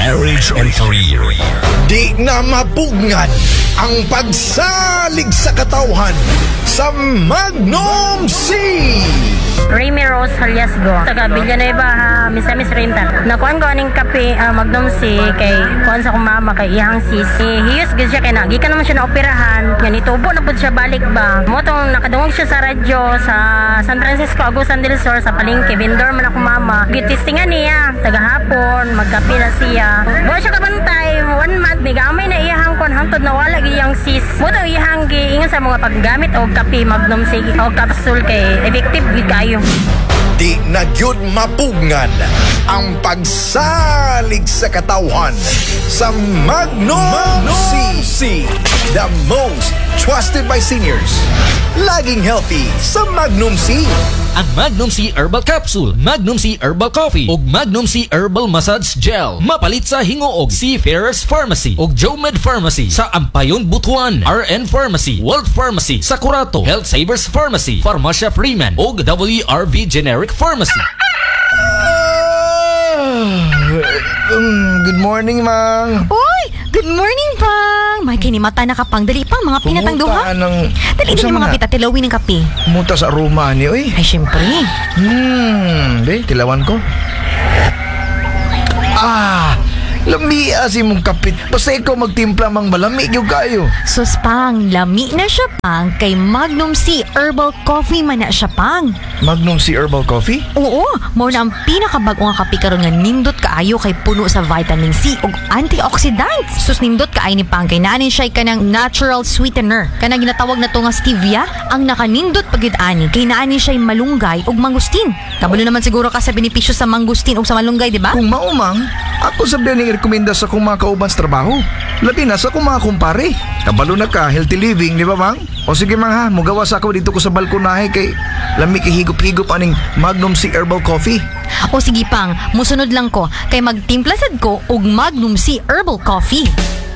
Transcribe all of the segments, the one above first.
marriage and career. Di na mapugnan ang pagsalig sa katawhan sa Magnum C. Remy Rose Haliasgo, taga Villanueva, Misamis Rental. Nakuan ko aning kape Magnum C kay kuan sa kong mama kay iyang sis. Hiyos gid siya kay gikan naman siya na operahan. Yan itubo na pud siya balik ba. Mo tong nakadungog siya sa radyo sa San Francisco Agusan del Sur sa palengke. Vendor man ako mama. Gitistingan niya taga hapon magkape na siya. Mo siya kabantay 1 month may gamay na iyahang kon hangtod na wala gid iyang sis. Mo to iyahang giingon sa mga paggamit og kape Magnum C o capsule kay effective gid kayo. Di na gyud mapugnan ang pagsalig sa katawhan sa Magnum C. The most trusted by seniors. Laging healthy sa Magnum C. Ang Magnum C Herbal Capsule, Magnum C Herbal Coffee, ug Magnum C Herbal Massage Gel. Mapalit sa Hingoog, Seafarers Pharmacy, ug Jomed Pharmacy, sa Ampayon, Butuan, RN Pharmacy, World Pharmacy, sa Curato, Health Savers Pharmacy, Pharmacia Freeman, ug WRV Generic Pharmacy. Good morning, Mang. Uy! Good morning, Pang! May kinimata na kapang. Dali pang, mga pinatang duha. Dali din yung mga pitatilawin ng kape. Muta sa aroma ni, oy. Ay, syempre. Tilawan ko. Lami asi mong kapit. Basta ikaw magtimpla mang malami yung kayo. Sus, Pang, lami na siya, Pang. Kay Magnum C Herbal Coffee man na siya, Pang. Magnum C Herbal Coffee? Oo, mo na ang pinakabago nga kape karon nga nindot kaayo kay puno sa vitamin C ug antioxidants. Sus, nindot kaay ni Pang kay naanin siya kanang natural sweetener. Kanang ginatawag na to nga stevia, ang nakanindot pagid ani kay naanin siya malunggay ug mangustin. Kabalo naman siguro ka sa benepisyo sa mangustin ug sa malunggay, di ba? Kung maumang, ako sabihan ni rekomenda sa kong mga kauban sa trabaho. Labi na sa kong mga kumpare. Kabalo na ka, healthy living, di ba, Mang? O sige, Mang, ha, mugawas ako dito ko sa balkonahe kay lami kay higop-higop aning Magnum C Herbal Coffee. O sige, Pang, musunod lang ko kay magtimplasad ko og Magnum C Herbal Coffee.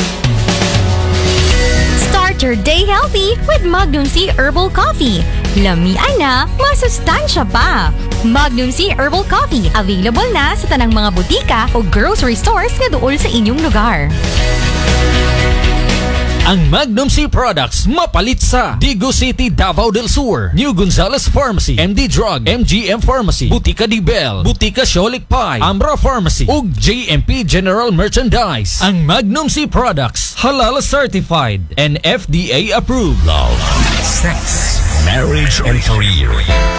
Start your day healthy with Magnum C Herbal Coffee. Lamian na, masustansya pa. Magnum C Herbal Coffee. Available na sa tanang mga butika o grocery stores na dool sa inyong lugar. Ang Magnum C products mapalit sa Digo City, Davao del Sur, New Gonzales Pharmacy, MD Drug, MGM Pharmacy, Butika Di Bell, Butika Sholik Pie, Ambra Pharmacy, ug JMP General Merchandise. Ang Magnum C products halal certified and FDA approved. Love, sex, marriage and career.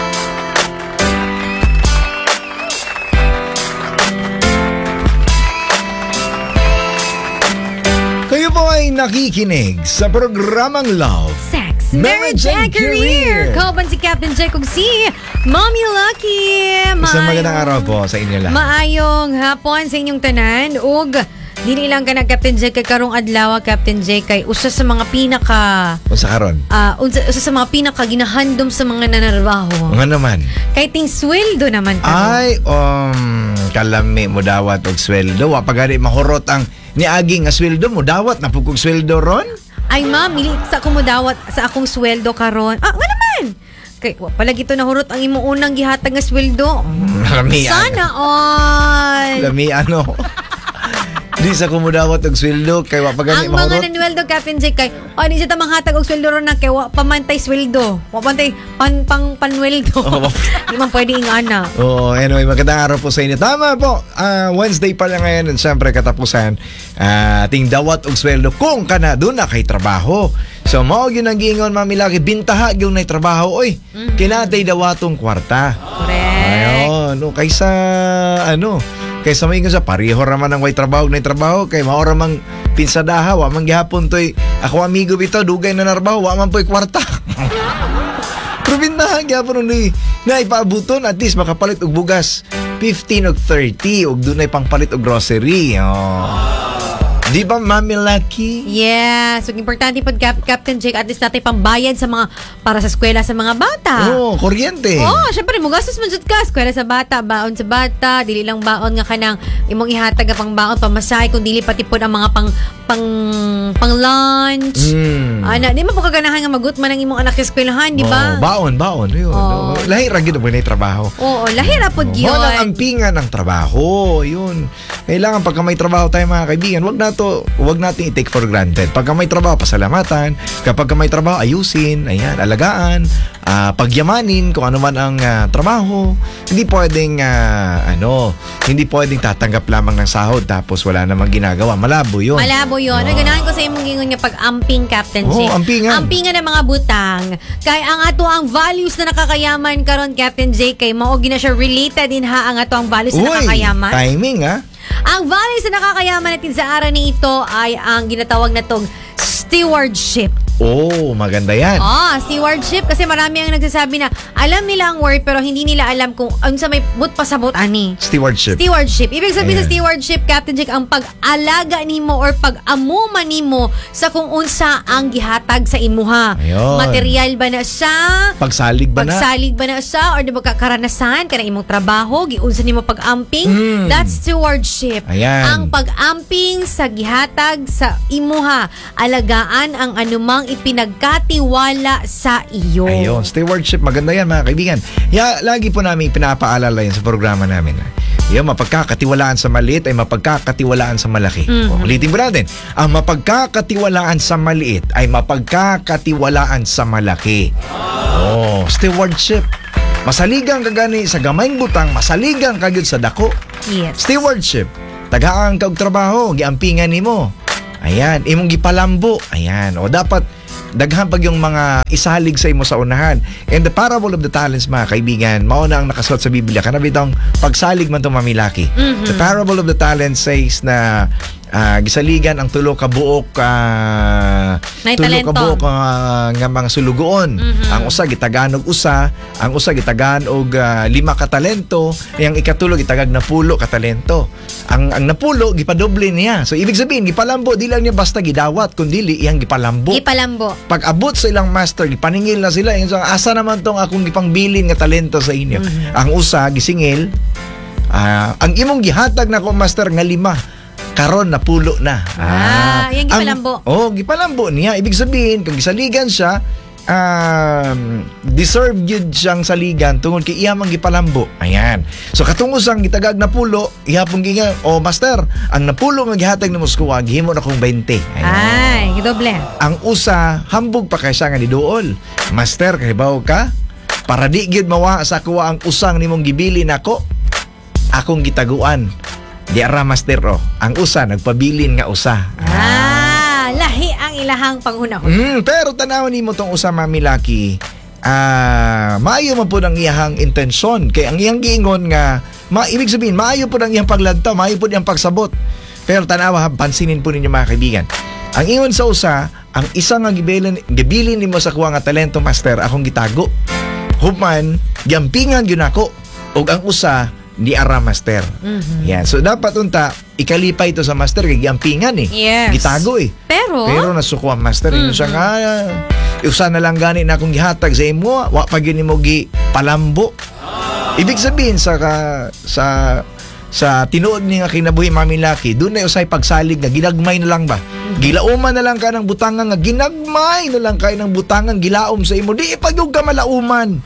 Kayo po ay nakikinig sa programang Love, Sex, Marriage and Career. Kauban si Captain Jacob C. Mommy Lucky. Isang magandang araw po sa inyo lahat. Maayong hapon sa inyong tanan. Ug dili lang ka na Captain J kay karong adlaw, Captain J kay usa sa mga pinaka Unsa karon? usa sa mga pinaka ginahandom sa mga nanarbaho. Nga naman. Kay ting sweldo naman karon. Ay, kalami mo dawat og sweldo. Wa pa gani mahurot ang niagi nga sweldo mo dawat na pugog sweldo ron. Ay ma'am, mili sa akong mudawat sa akong sweldo karon. Nga naman. Kay wa pala gito nahurot ang imong unang gihatag nga sweldo. Lami Sana all. Lami ano. Di sa kumudawat og sweldo kay wa pa gani Ang mga mahurot. nanweldo Captain J kay di siya tamang hatag og sweldo ron na kay wa pamantay sweldo. Wa pantay panweldo. Di man pwede ingana. Anyway, magandang araw po sa inyo. Tama po. Wednesday pa lang ngayon and syempre katapusan ating dawat og sweldo kung kana doon na kay trabaho. So mao gyud ang giingon Mami Lucky, bintaha gyud nay trabaho oy. Kinatay dawatong kwarta. Correct. Ayun, kaysa may sa pareho raman ang way trabaho na trabaho kay mao ra mang pinsadaha wa man gihapon toy ako amigo bitaw dugay na narbaho wa man poy kwarta. Pero bintahan gyapon ni na ipaabuton at least makapalit og bugas 15 og 30 og dunay pangpalit og grocery. Di ba, Mami Lucky? Yeah. So, importante po, Captain Jake, at least natin pambayad sa mga, para sa eskwela sa mga bata. Kuryente. Syempre, mo gastos man jud ka. Eskwela sa bata, baon sa bata, dili lang baon nga kanang imong ihatag nga pang baon, pamasahe, kung dili pati po ang mga pang lunch. Ana, di mo po kaganahan nga magutman ang imong anak sa eskwelahan, di ba? Baon. Yun. Oo. Lahi ra gyud mo na trabaho. Oo, lahi ra pod Mo yun. ang ampingan ng trabaho. Yun. Kailangan pagka may trabaho tayo mga kaibigan, wag natin i-take for granted. Pagka may trabaho, pasalamatan. Kapag may trabaho, ayusin, ayan, alagaan, pagyamanin kung ano man ang trabaho. Hindi pwedeng tatanggap lamang ng sahod tapos wala namang ginagawa. Malabo yun. Malabo yun. Ang ganahan ko sa imong gingon nga pag-amping, Captain J. Ampingan. Ampingan ng mga butang. Kay ang ato ang values na nakakayaman karon, Captain J, kay mao gina siya related din ha ang ato ang values na nakakayaman. Timing Ang values na nakakayaman natin sa araw ni ito ay ang ginatawag na tong stewardship. Oh, maganda yan. Stewardship kasi marami ang nagsasabi na alam nila ang word pero hindi nila alam kung ano sa may but pasabot ani. Stewardship. Ibig sabihin sa Ayan. stewardship, Captain Jack, ang pag-alaga nimo or pag-amuma nimo sa kung unsa ang gihatag sa imuha. Ayun. Material ba na siya? Pagsalig ba na Siya or di ba karanasan kanang imong trabaho, giunsa nimo pag-amping? That's stewardship. Ayan. Ang pag-amping sa gihatag sa imuha, alagaan ang anumang ipinagkatiwala sa iyo. Ayun, stewardship, maganda yan mga kaibigan. Lagi po namin pinapaalala yan sa programa namin. Yung mapagkakatiwalaan sa maliit ay mapagkakatiwalaan sa malaki. Ulitin po natin. Ang mapagkakatiwalaan sa maliit ay mapagkakatiwalaan sa malaki. Stewardship. Masaligang kagani sa gamayng butang, masaligang kagyud sa dako. Yes. Stewardship. Tagaan kag trabaho, giampingan nimo. Ayan, imong gipalambo. Ayan, dapat daghan pag yung mga isalig sa imo sa unahan. And the parable of the talents, mga kaibigan, mao na ang nakasulat sa Biblia. Kana bitong pagsalig man to mamilaki. The parable of the talents says na gisaligan ang tulo ka buok May tulo talento. ka buok nga mga sulugoon. Ang usa gitagaan og usa, ang usa gitagaan og 5 ka talento, yang ikatulo gitagag na 10 ka talento. Ang napulo gipadoble niya. So ibig sabihin gipalambo di lang niya basta gidawat kundi iyang gipalambo. Pag abot sa ilang master, gipaningil na sila. Yung asa naman tong akong gipangbilin nga talento sa inyo. Ang usa gisingil, ang imong gihatag na ko master nga 5. Karon na pulo na. Yung gipalambo. Gipalambo niya. Ibig sabihin, kung gisaligan siya, deserve yun siyang saligan tungod kay iya mang gipalambo. Ayan. So katungos ang gitagag na pulo, ihapon ginga, master, ang napulo nga gihatag ni Moscow, gihimo na kong 20. Ayan. Gidoble. Ang usa, hambog pa kay siya nga niduol. Master, kahibaw ka? Para di gyud mawa sa kuwa ang usang nimong gibili nako, akong gitaguan. Di ara master ang usa nagpabilin nga usa. Lahi ang ilahang panghunahon. Pero tanawon nimo tong usa mamilaki. Maayo man po ang iyahang intensyon kay ang iyang giingon nga ibig sabihin maayo po ang iyang pagladtaw, maayo po ang pagsabot. Pero tanawa, pansinin po ninyo mga kaibigan. Ang ingon sa usa, ang isa nga gibilin nimo sa kuha nga talento master, akong gitago. Human, giampingan gyud ako. Og ang usa di ara master. Yan. So dapat unta ikalipay ito sa master kay giampingan Yes. Gitago Pero nasuko ang master yun siya nga usa na lang gani na akong gihatag sa imo, wa pa gyud nimo gi palambo. Ibig sabihin sa tinuod ni nga kinabuhi mamilaki, doon na usay pagsalig na ginagmay na lang ba? Gilauman na lang ka ng butangan nga ginagmay na lang kayo ng butangan gilaom sa imo. Di ipagyog ka malauman.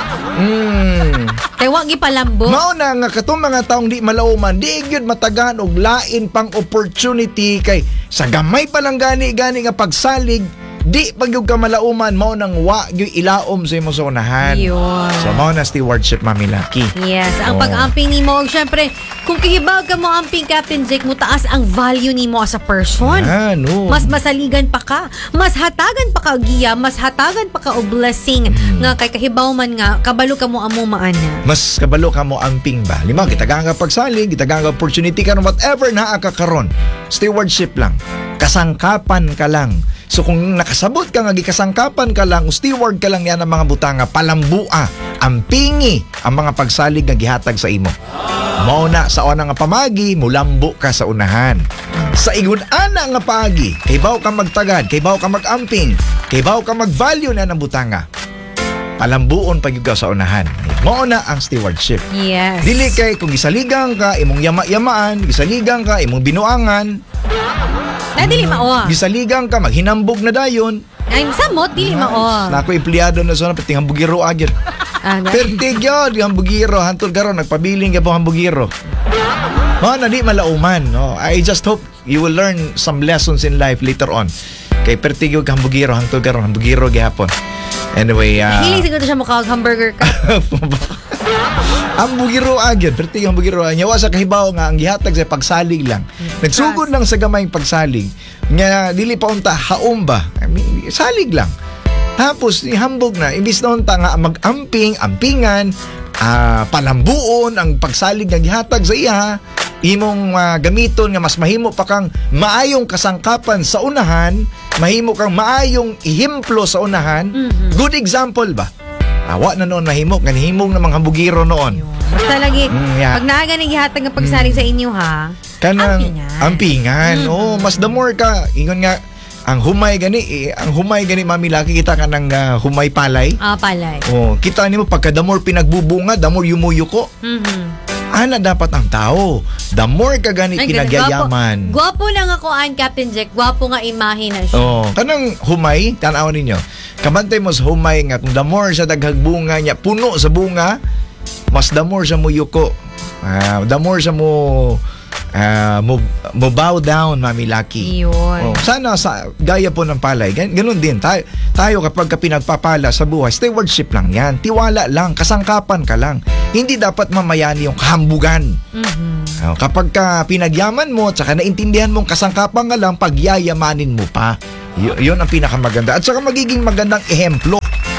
Kay wa gipalambo. Mao na nga katong mga taong di malauman, di gyud matagaan og lain pang opportunity kay sa gamay pa lang gani nga pagsalig, di pagyog ka malauman, mao nang wa gyud ilaom sa imo sa unahan. Yun. So mao na stewardship mamilaki. Yes, ang pag-amping nimo, syempre, kung kihibag ka mo amping, Captain Jake, mo taas ang value nimo as a person. Mas masaligan pa ka, mas hatagan pa ka og giya, mas hatagan pa ka og blessing nga kay kahibaw man nga kabalo ka mo amo maana. Mas kabalo ka mo amping ba? Lima, gitagang ka pagsalig, gitagang ka opportunity karon whatever naa ka karon. Stewardship lang. Kasangkapan ka lang. So kung nakasabot ka nga gikasangkapan ka lang, steward ka lang yan ang mga butanga, palambua, ampingi ang mga pagsalig nga gihatag sa imo. Mao na sa una nga pamagi, mulambo ka sa unahan. Sa igun-ana nga paagi, kaybaw ka magtagad, kaybaw ka mag-amping, kaybaw ka mag-value na ng butanga. Palambuon pag ka sa unahan. Mao na ang stewardship. Yes. Dili kay kung gisaligang ka, imong yama-yamaan, gisaligang ka, imong binuangan, Na dili mao. Gisaligang ka, maghinambog na dayon. Ay samot dili mao. Na ako empleyado na so na pati hambugiro agad. Pertig yun, yung hambugiro. Hantol karon nagpabiling ka po hambugiro. Na di malauman. No? I just hope you will learn some lessons in life later on. Kay pertig yung hambugiro. Hantol karon hambugiro gihapon. Anyway, Hili siguro siya mukha hamburger ka. hambugiro agad. Pertig yung hambugiro. Nyawa sa kahibaw nga, ang gihatag sa pagsalig lang. Nagsugod lang sa gamayng pagsalig. Nga, dili pa unta, haom ba? I mean, salig lang. Tapos, ihambog na. Imbis na unta nga mag-amping, ampingan, palambuon, ang pagsalig nga gihatag sa iya, imong gamiton nga mas mahimo pa kang maayong kasangkapan sa unahan, mahimo kang maayong ihimplo sa unahan. Good example ba? Awa na noon mahimo, ganhimong na mga hambugiro noon. Basta lagi, yeah. pag naaga ng gihatag nga pagsalig sa inyo ha, Kanang ampingan. Oh, mas the more ka, ingon nga, ang humay gani mami laki kita ka ng humay palay. Palay. Oh, kita nimo pagka the more pinagbubunga, the more yumuyuko. Ana dapat ang tao. The more ka gani pinagyayaman. Gwapo lang ako Captain Jack. Gwapo nga imahe na siya. Oh, kanang humay, tanaw ninyo. Kabantay mo sa humay nga kung the more sa daghag bunga niya, puno sa bunga, mas the more sa muyuko. The more sa mo bow down, Mami Lucky. Yun. Sana sa gaya po ng palay, ganun din. Tayo kapag pinagpapala sa buhay, stewardship lang yan. Tiwala lang, kasangkapan ka lang. Hindi dapat mamayani yung kahambugan. Kapag ka pinagyaman mo, at saka naintindihan mong kasangkapan ka lang, pagyayamanin mo pa. Yun ang pinakamaganda. At saka magiging magandang ehemplo.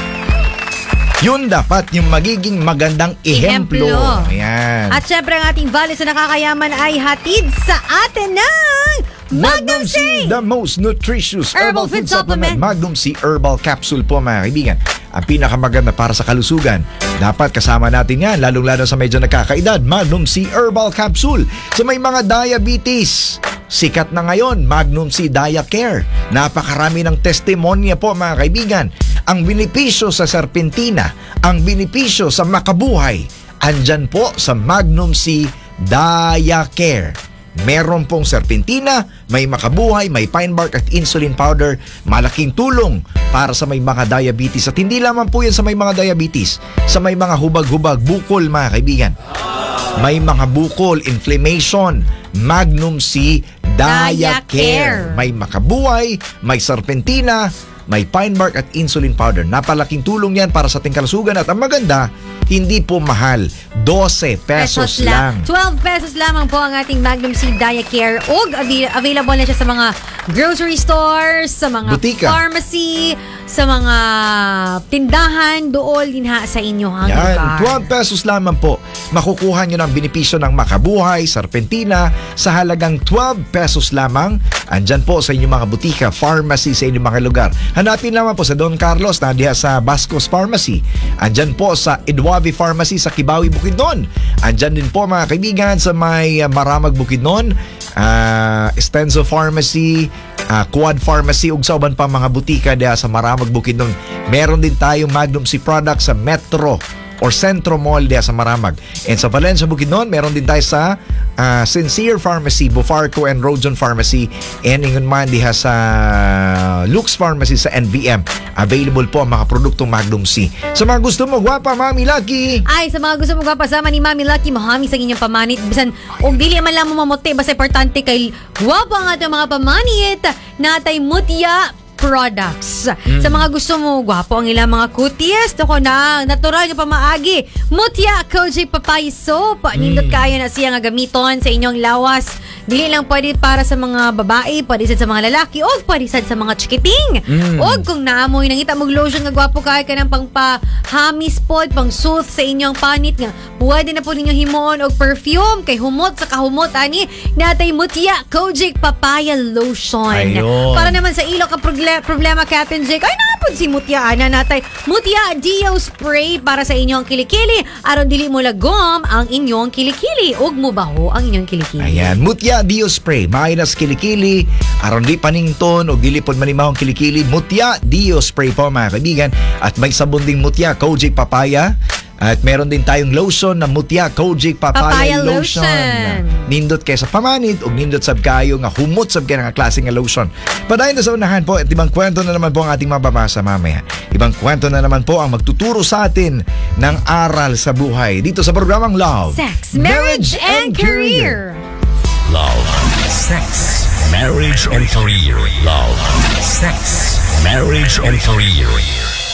Yun dapat, yung magiging magandang ehemplo. Ayan. At syempre ang ating values na nakakayaman ay hatid sa atin ng Magnum C! The most nutritious herbal food supplement. Magnum C Herbal Capsule po mga kaibigan. Ang pinakamaganda para sa kalusugan. Dapat kasama natin yan, lalong-lalo sa medyo nakakaedad. Magnum C Herbal Capsule. Sa may mga diabetes, sikat na ngayon, Magnum C Diet Care. Napakarami ng testimonya po mga kaibigan. Ang benepisyo sa serpentina, ang benepisyo sa makabuhay, andyan po sa Magnum C Diet Care. Meron pong serpentina, may makabuhay, may pine bark at insulin powder. Malaking tulong para sa may mga diabetes. At hindi lamang po yan sa may mga diabetes, sa may mga hubag-hubag, bukol mga kaibigan. May mga bukol, inflammation, Magnum C Diet Care. May makabuhay, may serpentina, may pine bark at insulin powder. Napalaking tulong yan para sa ating kalusugan. At ang maganda, hindi po mahal. 12 pesos lang. 12 pesos lamang po ang ating Magnum C Diet Care. O available na siya sa mga grocery stores, sa mga butika, pharmacy, sa mga tindahan, dool din ha sa inyo yan, 12 pesos lamang po. Makukuha nyo ng benepisyo ng makabuhay, serpentina, sa halagang 12 pesos lamang. Andyan po sa inyong mga butika, pharmacy sa inyong mga lugar. Hanapin naman po sa Don Carlos, na diha sa Bascos Pharmacy. Andyan po sa Edwavi Pharmacy sa Kibawi, Bukidnon. Andyan din po mga kaibigan sa may Maramag, Bukidnon, Estenso Pharmacy, Quad Pharmacy, ug sa uban pa mga butika diha sa Maramag, Bukidnon. Meron din tayong Magnum C product sa Metro or Centro Mall diha sa Maramag. And sa Valencia, Bukidnon, meron din tayo sa Sincere Pharmacy, Bufarco and Rojon Pharmacy, and ingon man diha sa Lux Pharmacy sa NVM. Available po ang mga produktong Magnum C. Sa mga gusto mo, gwapa, Mami Lucky! Ay, sa mga gusto mo papasama ni Mami Lucky, mahami sa inyong pamanit. Bisan, o dili man lang mo mamuti, basta importante kay gwapa ang ating mga pamanit natay Mutya products. Sa mga gusto mo, gwapo ang ilang mga kutis. Ako na, natural nga pamaagi. Mutya Koji Papaya Soap. Nindot kaya na siya nga gamiton sa inyong lawas. Dili lang pwede para sa mga babae, pwede sad sa mga lalaki, o pwede sad sa mga chikiting. O kung naamoy, nangita mong lotion nga gwapo kaya ka ng pangpahamis pod, pang sooth sa inyong panit nga. Pwede na po ninyong himuon og perfume kay humot sa kahumot ani natay Mutya Koji Papaya Lotion. Ayun. Para naman sa ilo ka problema Captain Jake, ay napod si Mutya ana natay Mutya Dio Spray para sa inyong kilikili aron dili mo lagom ang inyong kilikili ug mubaho ang inyong kilikili. Ayan, Mutya Dio Spray, mainas kilikili aron di panington o dili pod manimahong kilikili. Mutya Dio Spray po mga kaibigan. At may sabon ding Mutya Koji Papaya At meron din tayong lotion na Mutya Kojic Papaya Lotion. Nindot kay sa pamanid o nindot sab kayo nga humot sab kayo nga klase nga lotion. Padayon na sa unahan po at ibang kwento na naman po ang ating mababasa mamaya. Ibang kwento na naman po ang magtuturo sa atin ng aral sa buhay dito sa programang Love, Sex, Marriage, and Career. Love, sex, marriage, and career. Love, sex, marriage, and career.